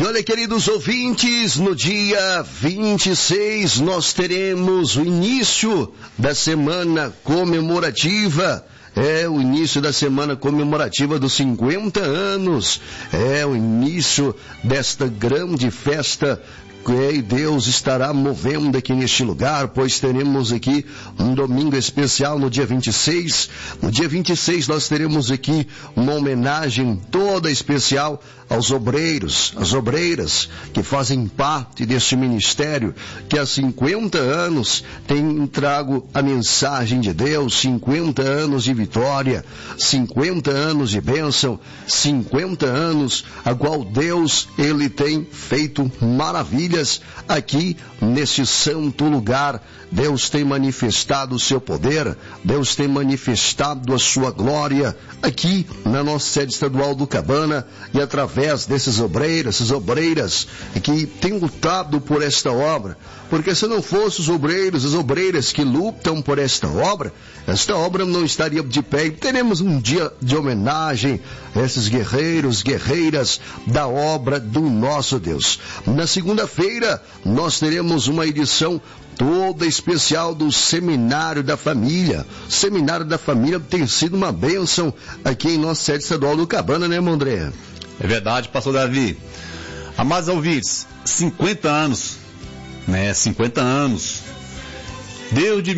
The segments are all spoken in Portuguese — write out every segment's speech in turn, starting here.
Olha, queridos ouvintes, no dia 26 nós teremos o início da semana comemorativa. O início da semana comemorativa dos 50 anos. O início desta grande festa. E Deus estará movendo aqui neste lugar, pois teremos aqui um domingo especial no dia 26. No dia 26 nós teremos aqui uma homenagem toda especial aos obreiros, às obreiras que fazem parte deste ministério, que há 50 anos tem trago a mensagem de Deus, 50 anos de vitória, 50 anos de bênção, 50 anos a qual Deus, Ele tem feito maravilhas aqui nesse santo lugar. Deus tem manifestado o seu poder, Deus tem manifestado a sua glória aqui na nossa sede estadual do Cabana, e através desses obreiros, essas obreiras que têm lutado por esta obra, porque se não fossem os obreiros, as obreiras que lutam por esta obra não estaria de pé. E teremos um dia de homenagem a esses guerreiros, guerreiras da obra do nosso Deus. Na segunda-feira nós teremos uma edição toda especial do Seminário da Família. O Seminário da Família tem sido uma bênção aqui em nossa sede estadual do Cabana, né, irmão André? É verdade, pastor Davi. Amados ouvintes, 50 anos, né? 50 anos. Desde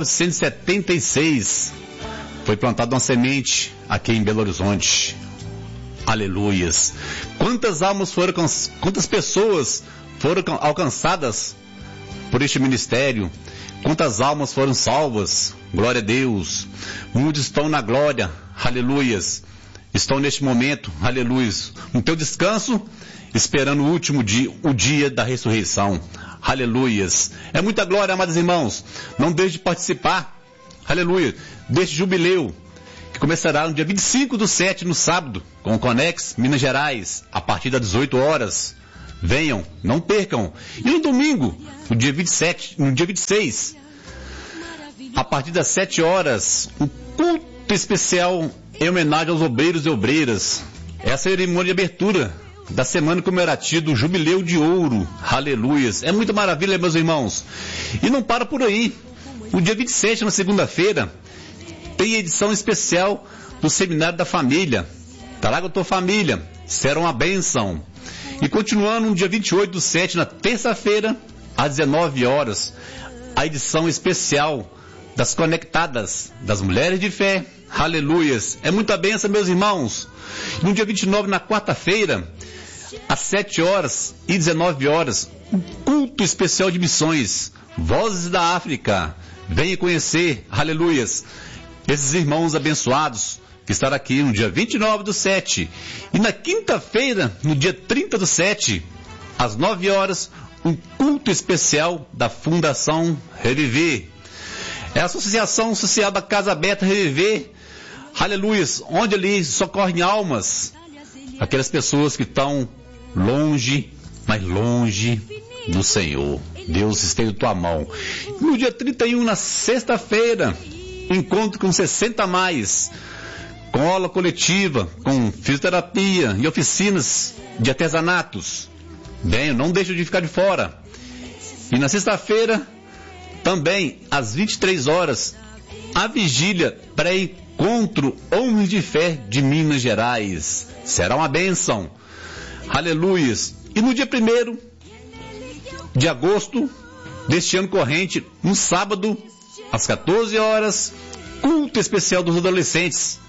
1976 foi plantada uma semente aqui em Belo Horizonte. Aleluias. Quantas pessoas foram alcançadas por este ministério? Quantas almas foram salvas? Glória a Deus. Muitos estão na glória. Aleluias. Estão neste momento, aleluias, no teu descanso, esperando o último dia, o dia da ressurreição. Aleluias. É muita glória, amados irmãos. Não deixe de participar, aleluia, deste jubileu, que começará no dia 25/7, no sábado, com o Conex Minas Gerais, a partir das 18 horas. Venham, não percam. E no domingo, no dia 26, a partir das 7 horas, um culto especial em homenagem aos obreiros e obreiras. É a cerimônia de abertura da semana comemorativa do Jubileu de Ouro. Aleluias. É muita maravilha, meus irmãos. E não para por aí. No dia 27, na segunda-feira, tem edição especial do Seminário da Família. Traga a tua família. Será uma bênção. E continuando no dia 28/7, na terça-feira, às 19 horas, a edição especial das Conectadas, das Mulheres de Fé. Aleluias. É muita bênção, meus irmãos. No dia 29, na quarta-feira, às 7 horas e 19 horas, um culto especial de missões. Vozes da África. Venha conhecer, aleluias, esses irmãos abençoados que estarão aqui no dia 29/7. E na quinta-feira, no dia 30/7, às 9 horas, um culto especial da Fundação Reviver. É a Associação Social da Casa Aberta Reviver, aleluias, onde ali socorrem almas, aquelas pessoas que estão longe, mas longe do Senhor. Deus estende tua mão. No dia 31, na sexta-feira, encontro com 60 mais, com aula coletiva, com fisioterapia e oficinas de artesanatos. Bem, não deixe de ficar de fora. E na sexta-feira, também, às 23 horas, a vigília pré-encontro Homens de Fé de Minas Gerais. Será uma bênção. Aleluias. E no dia 1º de agosto deste ano corrente, no sábado, às 14 horas, culto especial dos adolescentes.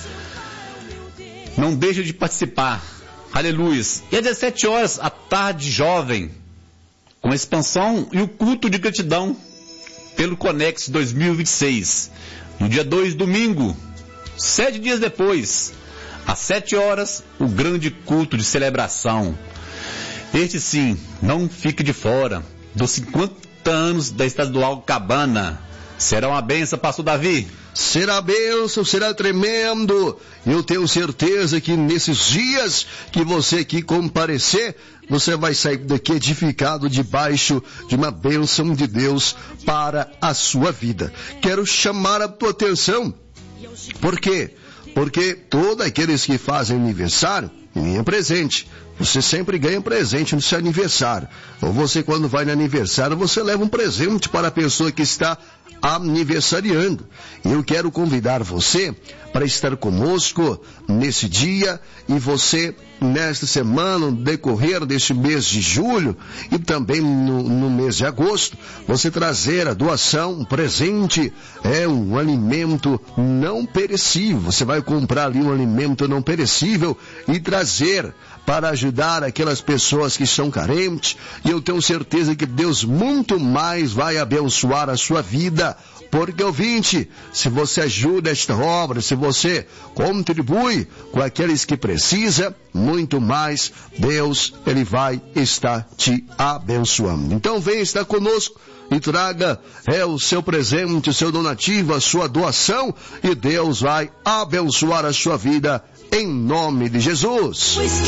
Não deixe de participar. Aleluias. E às 17 horas, a tarde jovem, com a expansão e o culto de gratidão pelo Conex 2026. No dia 2, domingo, 7 dias depois, às 7 horas, o grande culto de celebração. Este sim, não fique de fora dos 50 anos da Estadual Cabana. Será uma bênção, pastor Davi? Será bênção, será tremendo. Eu tenho certeza que nesses dias que você aqui comparecer, você vai sair daqui edificado debaixo de uma bênção de Deus para a sua vida. Quero chamar a tua atenção. Por quê? Porque todos aqueles que fazem aniversário, ganha presente. Você sempre ganha presente no seu aniversário. Ou você, quando vai no aniversário, você leva um presente para a pessoa que está aniversariando. Eu quero convidar você para estar conosco nesse dia e você, nesta semana, no decorrer deste mês de julho e também no mês de agosto, você trazer a doação, um presente, um alimento não perecível. Você vai comprar ali um alimento não perecível e trazer para ajudar aquelas pessoas que são carentes, e eu tenho certeza que Deus muito mais vai abençoar a sua vida, porque, ouvinte, se você ajuda esta obra, se você contribui com aqueles que precisam, muito mais Deus, Ele vai estar te abençoando. Então venha estar conosco e traga o seu presente, o seu donativo, a sua doação, e Deus vai abençoar a sua vida em nome de Jesus.